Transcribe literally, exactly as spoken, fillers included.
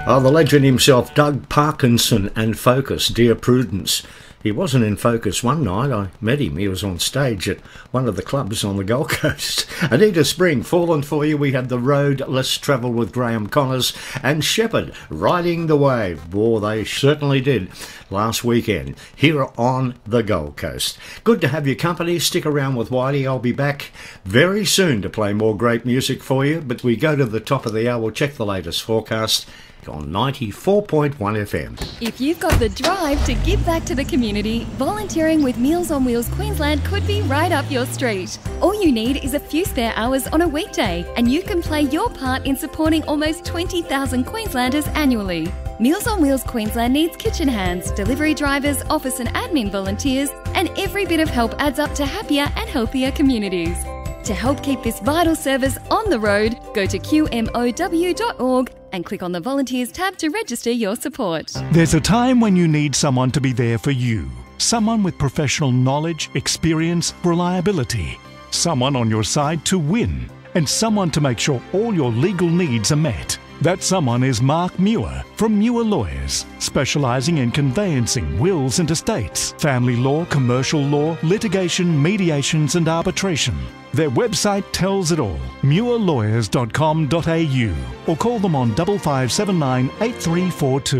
Oh, the legend himself, Doug Parkinson, and Focus, Dear Prudence. He wasn't in Focus one night. I met him. He was on stage at one of the clubs on the Gold Coast. Anita Spring, fallen for you. We had The Road Less Travelled with Graham Connors, and Shepherd, Riding the Wave. Oh, they certainly did last weekend here on the Gold Coast. Good to have your company. Stick around with Whitey. I'll be back very soon to play more great music for you. But we go to the top of the hour. We'll check the latest forecast on ninety-four point one F M. If you've got the drive to give back to the community, volunteering with Meals on Wheels Queensland could be right up your street. All you need is a few spare hours on a weekday, and you can play your part in supporting almost twenty thousand Queenslanders annually. Meals on Wheels Queensland needs kitchen hands, delivery drivers, office and admin volunteers, and every bit of help adds up to happier and healthier communities. To help keep this vital service on the road, go to Q M O W dot org and click on the Volunteers tab to register your support. There's a time when you need someone to be there for you. Someone with professional knowledge, experience, reliability. Someone on your side to win. And someone to make sure all your legal needs are met. That someone is Mark Muir from Muir Lawyers, specialising in conveyancing wills and estates, family law, commercial law, litigation, mediations and arbitration. Their website tells it all, muir lawyers dot com dot a u, or call them on five five seven nine eight three four two.